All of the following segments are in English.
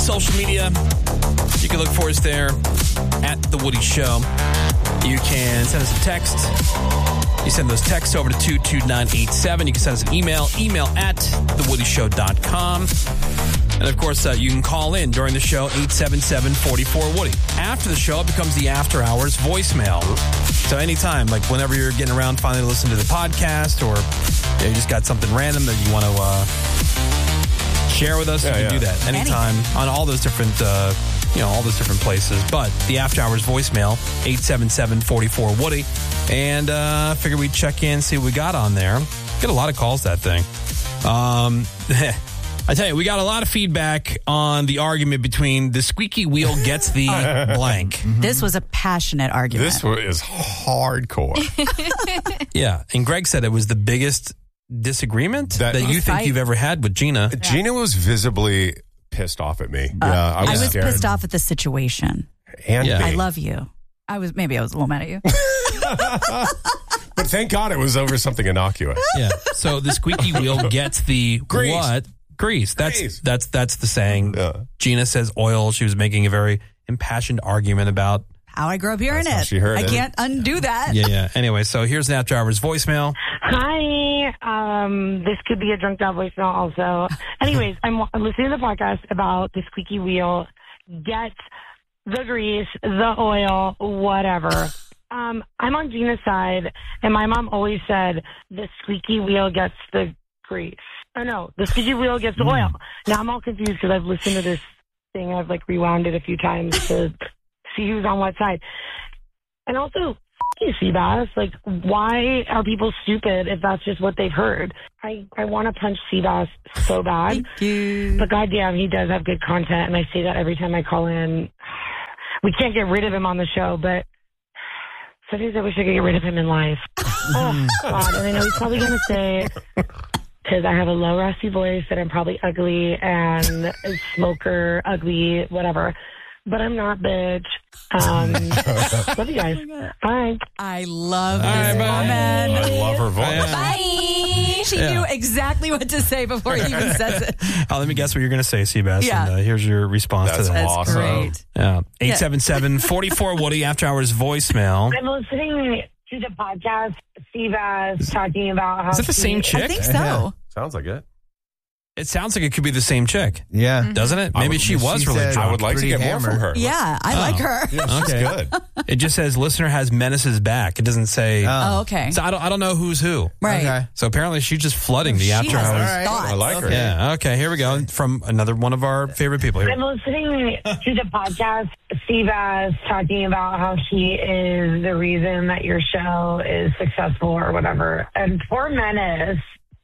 social media. You can look for us there at The Woody Show. You can send us a text. You send those texts over to 22987. You can send us an email at thewoodyshow.com. And, of course, you can call in during the show, 877-44-WOODY. After the show, it becomes the After Hours voicemail. So anytime, like whenever you're getting around finally to listen to the podcast or you just got something random that you want to share with us, you can do that anytime on all those different all those different places. But the After Hours voicemail, 877-44-WOODY. And figured we'd check in, see what we got on there. Get a lot of calls, that thing. I tell you, we got a lot of feedback on the argument between the squeaky wheel gets the blank. This was a passionate argument. This is hardcore. Yeah. And Greg said it was the biggest disagreement that you think you've ever had with Gina. Gina was visibly pissed off at me. I was pissed off at the situation. And me. I love you. Maybe I was a little mad at you. But thank God it was over something innocuous. Yeah. So the squeaky wheel gets the Grease. What? Grease. That's the saying. Yeah. Gina says oil. She was making a very impassioned argument about how I grew up hearing how it. she heard I it. canto undo that. Yeah. Anyway, so here's an After Hours voicemail. Hi. This could be a drunk dial voicemail also. Anyways, I'm listening to the podcast about the squeaky wheel gets the grease, the oil, whatever. I'm on Gina's side, and my mom always said the squeaky wheel gets the grease. Oh, no, the squeaky wheel gets the oil. Now I'm all confused because I've listened to this thing. I've rewound it a few times to see who's on what side. And also, you Seabass, why are people stupid if that's just what they've heard? I want to punch Seabass so bad. Thank you. But goddamn, he does have good content, and I say that every time I call in. We can't get rid of him on the show, but sometimes I wish I could get rid of him in life. Oh, God. And I know he's probably going to say, because I have a low, raspy voice, and I'm probably ugly and a smoker, ugly, whatever. But I'm not, bitch. Love you guys. Bye. I love this woman. I love her voice. Bye. She knew exactly what to say before he even says it. Let me guess what you're going to say, Seabass. Yeah. And here's your response to that. That's awesome. great. Yeah. 877-44-WOODY After Hours voicemail. I'm listening to the podcast, Seabass talking about how... Is it the same chick? I think so. Sounds like it. It sounds like it could be the same chick. Yeah. Doesn't it? Maybe she was really said- drunk. I would like to get more from her. Yeah, I like her. Yeah, she's good. It just says listener has Menace's back. It doesn't say. Oh, okay. So I don't know who's who. Right. Okay. So apparently she's just flooding the She After has Hours. thoughts. I like her. Yeah. Okay. Here we go. From another one of our favorite people here. I'm listening to the podcast, Seabass talking about how she is the reason that your show is successful or whatever. And poor Menace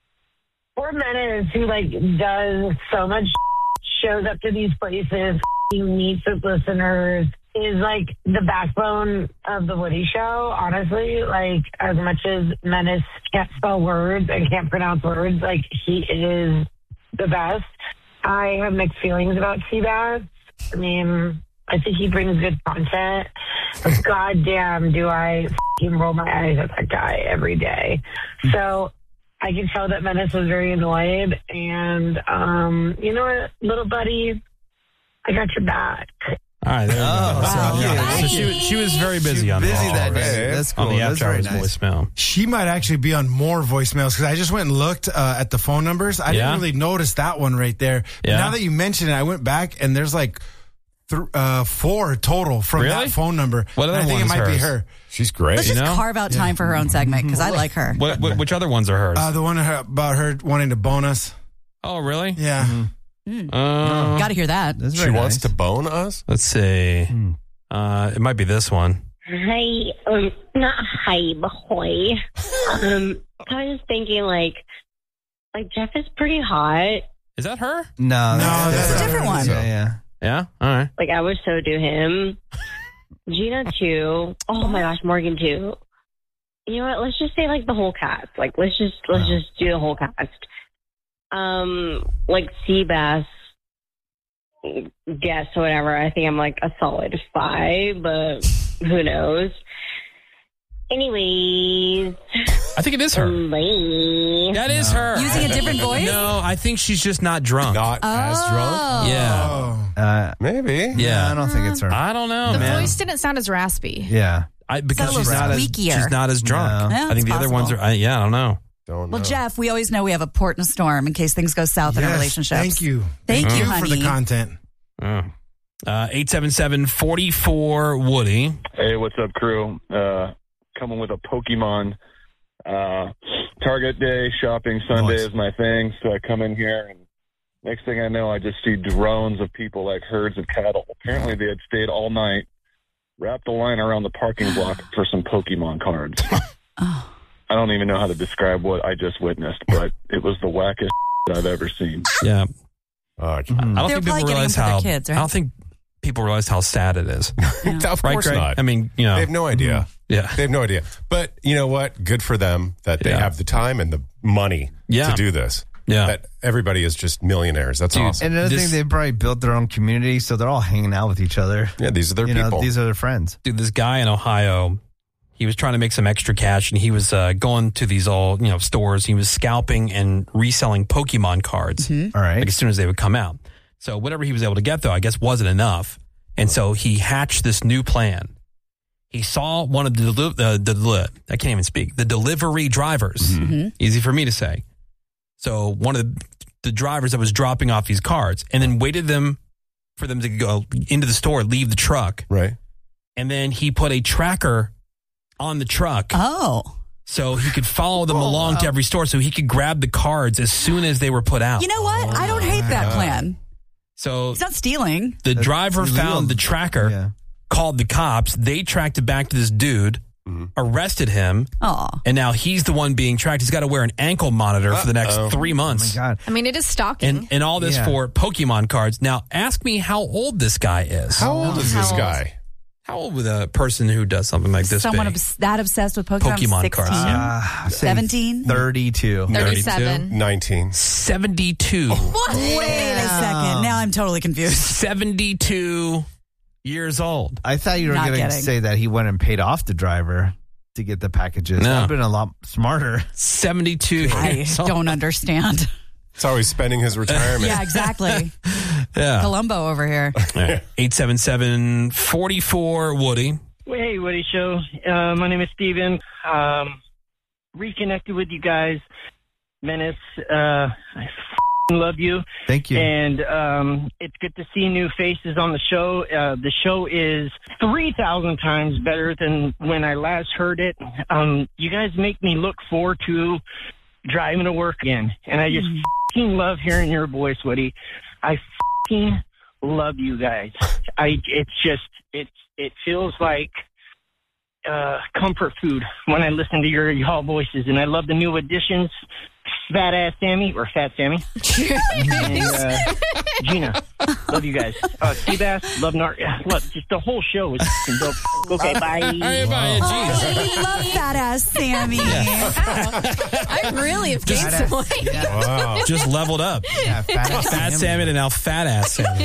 who does so much, shows up to these places, meets with listeners, is the backbone of the Woody Show. Honestly, as much as Menace can't spell words and can't pronounce words, he is the best. I have mixed feelings about Seabass. I mean, I think he brings good content, but goddamn, do I roll my eyes at that guy every day. So I can tell that Menace was very annoyed, and you know what, little buddy, I got your back. All right. There we go. wow. Yeah. So she was very busy on busy the, that day. That's cool. on the That's After very Hours nice. voicemail. She might actually be on more voicemails because I just went and looked at the phone numbers. I didn't really notice that one right there. But now that you mention it, I went back and there's 4 total from Really? that phone number. What other I think one it is might be hers? her. She's great. Let's just carve out time for her own segment because I like her. Which other ones are hers? The one about her wanting to bone us. Oh, really? Yeah. Got to hear that. That's She very wants nice. to bone us? Let's see. It might be this one. Hi, not hi, Bahoy. I was thinking, Jeff is pretty hot. Is that her? No, that's a different one. Yeah. Yeah? All right. I would so do him. Gina too. Oh my gosh, Morgan too. You know what? Let's just say the whole cast. Let's just do the whole cast. Seabass, guess whatever. I think I'm a solid 5, but who knows? Anyways. I think it is her. Bye. That is her. Using a different voice? No, I think she's just not drunk. Not as drunk? Yeah. Maybe. Yeah. I don't think it's her. I don't know, The man. voice didn't sound as raspy. Yeah. Because Sounds a little squeakier. she's not as drunk. No. Yeah, I think it's the other ones possible. are, I don't know. Don't know. Well, Jeff, we always know we have a port in a storm in case things go south in our relationships. Thank you. Thank you, for honey. the content. 877-44-WOODY. Hey, what's up, crew? Coming with a Pokemon Target Day. Shopping Sunday is my thing, so I come in here, and next thing I know, I just see drones of people like herds of cattle. Apparently, they had stayed all night, wrapped a line around the parking block for some Pokemon cards. I don't even know how to describe what I just witnessed, but it was the wackest I've ever seen. Yeah. They're I don't think people probably getting realize them for their how. kids, right? I don't think people realize how sad it is. Of Right, course Greg? not. I mean, you know. They have no idea. Yeah. They have no idea. But you know what? Good for them that they Yeah. have the time and the money Yeah. to do this. Yeah. That everybody is just millionaires. That's awesome. And another thing, they probably built their own community, so they're all hanging out with each other. Yeah, these are their people. These are their friends. Dude, this guy in Ohio, he was trying to make some extra cash, and he was going to these stores. He was scalping and reselling Pokemon cards. All right. Like as soon as they would come out. So whatever he was able to get, though, I guess wasn't enough. And so he hatched this new plan. He saw one of the I can't even speak, the delivery drivers. Easy for me to say. So one of the drivers that was dropping off these cards, and then waited for them to go into the store, leave the truck. Right. And then he put a tracker on the truck. Oh. So he could follow them along to every store, so he could grab the cards as soon as they were put out. You know what? I don't hate that plan. So It's not stealing. the driver illegal. found the tracker, called the cops. They tracked it back to this dude, arrested him, Aw. and now he's the one being tracked. He's got to wear an ankle monitor for the next 3 months. Oh my God. I mean, it is stalking. And all this for Pokemon cards. Now, ask me how old this guy is. How old is this How old? guy? How old would a person who does something like this Someone be? that obsessed with Pokemon. Pokemon 16? cards, yeah. 17? 32. 37. 19. 72. What? Wait a second. Now I'm totally confused. 72 years old. I thought you were Not going to kidding. say that he went and paid off the driver to get the packages. No. That would have been a lot smarter. 72 I years old. don't understand. That's how he's spending his retirement. Yeah, exactly. Yeah. Columbo over here. 877-44-WOODY. Hey, Woody Show. My name is Steven. Reconnected with you guys. Menace, I love you. Thank you. And it's good to see new faces on the show. The show is 3,000 times better than when I last heard it. You guys make me look forward to driving to work again. And I just f***ing love hearing your voice, Woody. I f***ing love you guys. It feels like comfort food when I listen to y'all voices. And I love the new additions. Fat Ass Sammy or Fat Sammy. And Gina. Love you guys. Seabass, love just the whole show is f***ing dope. Okay, bye. Hey, bye. Jeez. We love fat ass Sammy. I really have gained some weight. Wow. Just leveled up. Yeah, Fat Salmon and now Fat Ass Salmon.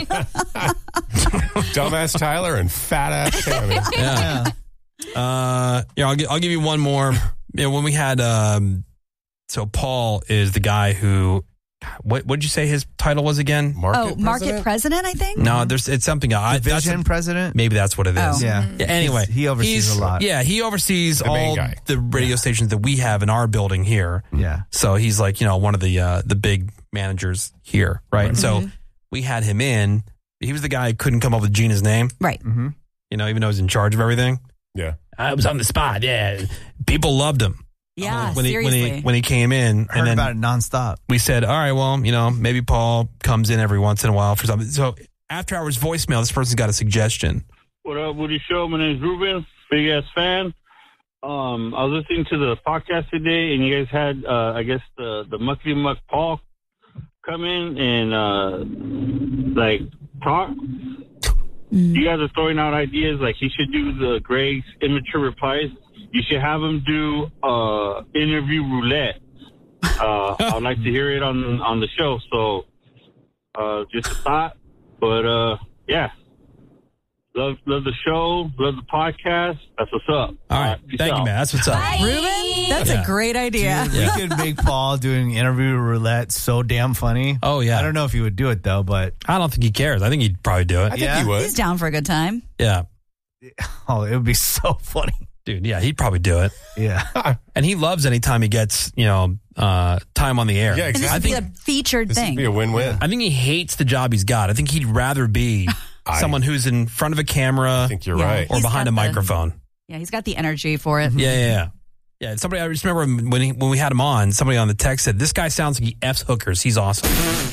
Dumbass Tyler and fat ass Sammy. Yeah. I'll give you one more. When we had, so Paul is the guy who, what did you say his title was again? Market president, I think? No, it's something. Division president? Maybe that's what it is. Oh. Yeah. Anyway, He oversees a lot. Yeah, he oversees The main all guy. the radio stations that we have in our building here. Yeah. So he's like, one of the big managers here, right? And so we had him in. He was the guy who couldn't come up with Gina's name. Right. Mm-hmm. Even though he's in charge of everything. Yeah. I was on the spot. Yeah, people loved him. Yeah, when seriously. he came in, Heard and then about it nonstop. we said, all right, well, maybe Paul comes in every once in a while for something. So after hours voicemail, this person's got a suggestion. What up, Woody Show? My name's Ruben, big ass fan. I was listening to the podcast today, and you guys had, I guess, the Muckety Muck Paul come in and talk. You guys are throwing out ideas like he should do the Greg's immature replies. You should have him do interview roulette. I'd like to hear it on the show. So just a thought, but yeah. Love the show. Love the podcast. That's what's up. All right. Thank you, man. That's what's up. Ruben, that's a great idea. Dude, we could make Paul doing interview roulette so damn funny. Oh, yeah. I don't know if he would do it, though, but... I don't think he cares. I think he'd probably do it. I think he would. He's down for a good time. Yeah. Oh, it would be so funny. Dude, yeah, he'd probably do it. Yeah. And he loves anytime he gets, time on the air. Yeah, And this would be a featured This thing. would be a win-win. I think he hates the job he's got. I think he'd rather be someone who's in front of a camera. I think you're right. Or He's behind a got the- microphone. Yeah, he's got the energy for it. Yeah. Somebody, I just remember when we had him on, somebody on the text said, this guy sounds like he F's hookers. He's awesome.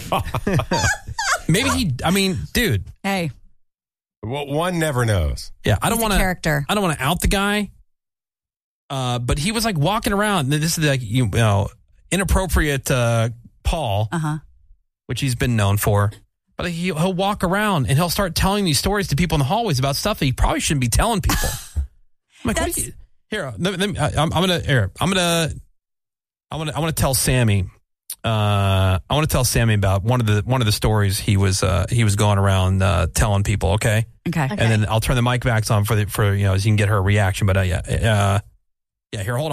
Maybe dude. Hey. Well, one never knows. Yeah, I don't He's a want to. character. I don't want to out the guy. But he was like walking around. This is like inappropriate Paul, which he's been known for. But he'll walk around and he'll start telling these stories to people in the hallways about stuff that he probably shouldn't be telling people. I'm like, what are you, here? I'm gonna tell Sammy. I want to tell Sammy about one of the stories he was going around telling people. Okay. Okay. And then I'll turn the mic back on for so you can get her reaction. But here, hold on.